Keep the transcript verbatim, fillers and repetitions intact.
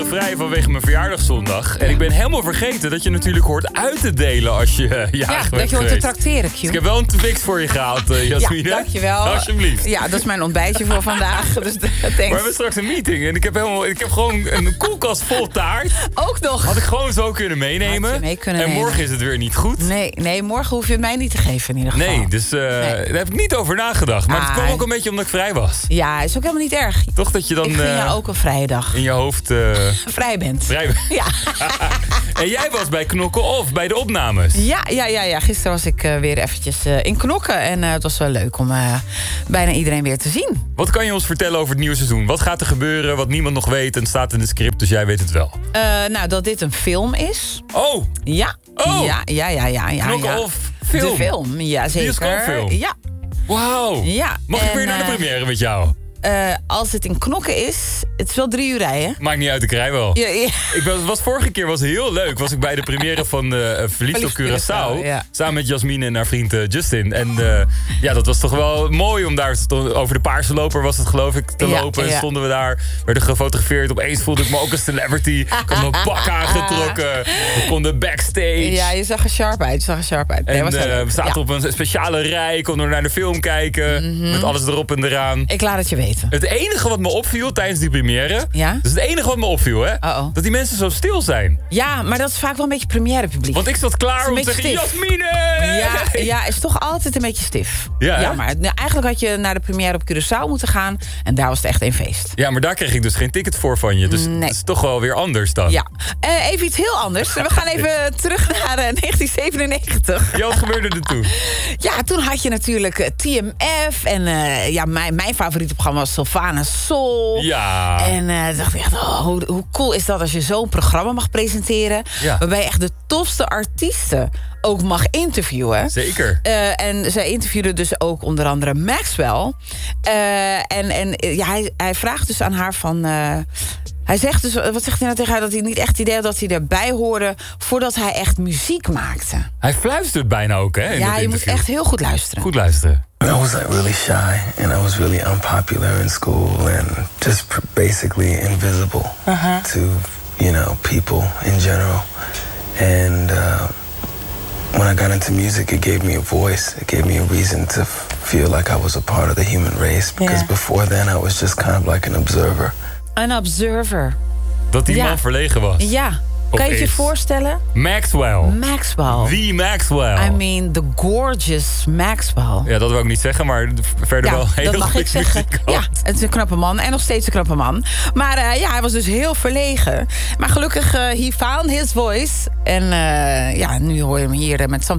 Vrij vanwege mijn verjaardagszondag. En ik ben helemaal vergeten dat je natuurlijk hoort uit te delen als je uh, jarig Ja, bent dat je hoort te trakteren, Q. Dus ik heb wel een Twix voor je gehaald, uh, Jasmine. Ja, dankjewel. Alsjeblieft. Ja, dat is mijn ontbijtje voor vandaag. Dus thanks. Maar we hebben straks een meeting en ik heb, helemaal, ik heb gewoon een koelkast vol taart. Ook nog. Had ik gewoon zo kunnen meenemen. Had je mee kunnen en nemen. morgen is het weer niet goed. Nee, nee, morgen hoef je het mij niet te geven in ieder geval. Nee, dus uh, Nee. daar heb ik niet over nagedacht. Maar Ah. het kwam ook een beetje omdat ik vrij was. Ja, is ook helemaal niet erg. Toch dat je dan Ik vind uh, jou ook een vrije dag. in je hoofd uh, Vrij bent. vrij bent. Ja. En jij was bij Knokken Off, bij de opnames. Ja, ja, ja, ja. Gisteren was ik uh, weer eventjes uh, in Knokken. En uh, het was wel leuk om uh, bijna iedereen weer te zien. Wat kan je ons vertellen over het nieuwe seizoen? Wat gaat er gebeuren, wat niemand nog weet en staat in het script, dus jij weet het wel. Uh, nou, dat dit een film is. Oh, Ja. Oh. Ja, ja, ja, ja. ja, Knokken ja. Off film. De film, ja zeker. Bioscoopfilm. Ja. wauw. Ja. Mag ik En, weer naar de uh, première met jou? Uh, als het in Knokken is, het is wel drie uur rijden. Maakt niet uit, ik rij wel. Ja, ja. Ik was, was vorige keer was heel leuk. Was ik bij de première van uh, Verliefd op Verliefd Curaçao. Curaçao, ja. Samen met Jasmine en haar vriend uh, Justin. En uh, ja, dat was toch wel mooi om daar... sto- over de Paarse Loper was het geloof ik te Ja, lopen. En ja. stonden we daar, werden gefotografeerd. Opeens voelde ik me ook een celebrity. Ik had mijn pak aangetrokken. We konden backstage. Ja, je zag er sharp uit. Je zag er sharp uit. Nee, En was heel uh, leuk. we zaten Ja. op een speciale rij. Konden we naar de film kijken. Mhm. Met alles erop en eraan. Ik laat het je weten. Het enige wat me opviel tijdens die première... Ja? Dat is het enige wat me opviel, hè? Uh-oh. Dat die mensen zo stil zijn. Ja, maar dat is vaak wel een beetje première publiek. Want ik zat klaar een om te beetje zeggen... stif. Jasmine! Ja, ja, is toch altijd een beetje stif. Ja, hè? maar nou, eigenlijk had je naar de première op Curaçao moeten gaan. En daar was het echt een feest. Ja, maar daar kreeg ik dus geen ticket voor van je. Dus Nee. dat is toch wel weer anders dan. Ja. Uh, even iets heel anders. We gaan even terug naar uh, negentien zevenennegentig. Ja, wat gebeurde er toen? Ja, toen had je natuurlijk uh, T M F. En uh, ja, mijn, mijn favoriete programma was Sylvana Soul. Ja. En uh, toen dacht ik echt, oh, hoe, hoe cool is dat als je zo'n programma mag presenteren. Ja. Waarbij je echt de tofste artiesten ook mag interviewen. Zeker. Uh, en zij interviewde dus ook onder andere Maxwell. Uh, en en ja, hij, hij vraagt dus aan haar van... Uh, hij zegt dus, wat zegt hij nou tegen haar? Dat hij niet echt het idee had dat hij erbij hoorde... voordat hij echt muziek maakte. Hij fluistert bijna ook, hè? In Ja, dat je moet interview. echt heel goed luisteren. Goed luisteren. I was like really shy and I was really unpopular in school and just pr- basically invisible to, you know, people in general. And uh, when I got into music, it gave me a voice. It gave me a reason to f- feel like I was a part of the human race. Because Yeah. before then, I was just kind of like an observer. Een observer. Dat die Ja. man verlegen was. Ja. Of Kan je je is. voorstellen? Maxwell. Maxwell. Wie Maxwell. I mean, the gorgeous Maxwell. Ja, dat wil ik niet zeggen, maar verder wel heel dat mag goed ik zeggen. muzikant. Ja, het is een knappe man en nog steeds een knappe man. Maar uh, ja, hij was dus heel verlegen. Maar gelukkig, uh, he found his voice. En uh, ja, nu hoor je hem hier uh, met Something